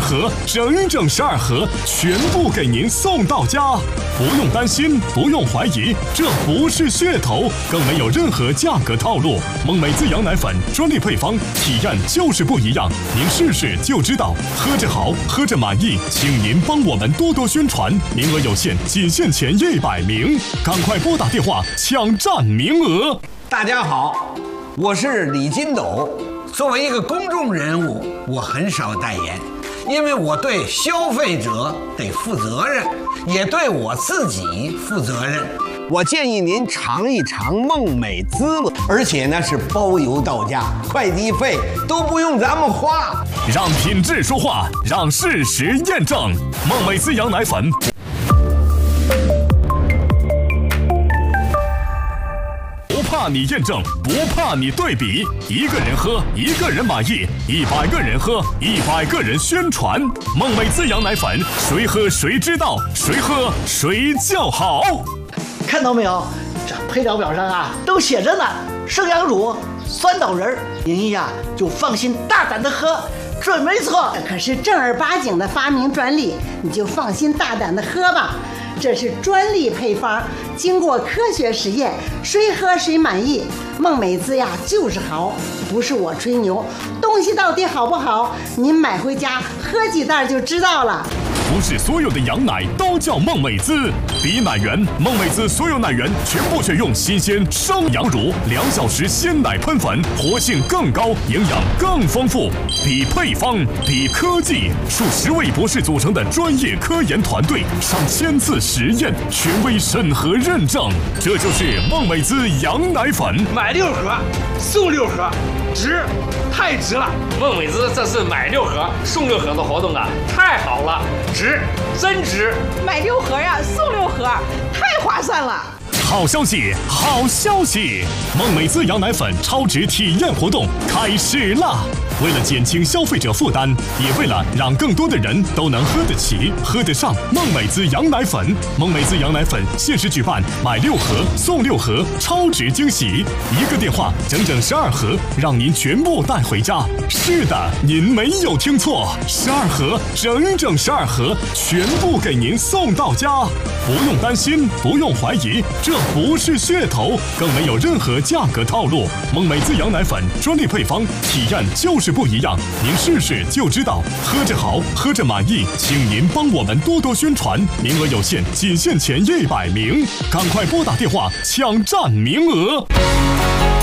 盒，整整12盒，全部给您送到家。不用担心，不用怀疑，这不是噱头，更没有任何价格套路。孟美滋羊奶粉专利配方，体验就是不一样，您试试就知道。喝着好，喝着满意，请您帮我们多多宣传，名额有限，仅限前100名，赶快拨打电话抢占名额。 大家好，我是李金斗。作为一个公众人物，我很少代言，因为我对消费者得负责任，也对我自己负责任。我建议您尝一尝孟美滋，而且呢是包邮到家，快递费都不用咱们花。 让品质说话，让事实验证。孟美滋羊奶粉。不怕你验证，不怕你对比，一个人喝，一个人满意，100个人喝，100个人宣传。孟美滋羊奶粉，谁喝谁知道，谁喝谁叫好。 看到没有？这配料表上啊都写着呢，生羊乳、酸枣仁，您呀就放心大胆的喝，准没错。 可是正儿八经的发明专利，你就放心大胆的喝吧。这是专利配方，经过科学实验，谁喝谁满意。孟美滋呀就是好，不是我吹牛，东西到底好不好，您买回家喝几袋就知道了。 不是所有的羊奶都叫孟美滋，比奶源，孟美滋所有奶源全部选用新鲜生羊乳，2小时鲜奶喷粉，活性更高，营养更丰富。比配方，比科技，数10位博士组成的专业科研团队，上1000次实验，权威审核认证，这就是孟美滋羊奶粉。 买6盒送6盒，值，太值了！孟美滋这次买6盒送6盒的活动啊，太好了，值，真值！ 买6盒呀，送6盒，太划算了！ 好消息，好消息！孟美滋羊奶粉超值体验活动开始了。为了减轻消费者负担，也为了让更多的人都能喝得起、喝得上孟美滋羊奶粉，孟美滋羊奶粉限时举办买6盒送6盒超值惊喜，一个电话整整12盒，让您全部带回家。是的，您没有听错，12盒，整整12盒，全部给您送到家。不用担心，不用怀疑，这不是噱头，更没有任何价格套路。孟美滋羊奶粉专利配方，体验就是不一样，您试试就知道。喝着好，喝着满意，请您帮我们多多宣传，名额有限，仅限前100名，赶快拨打电话抢占名额。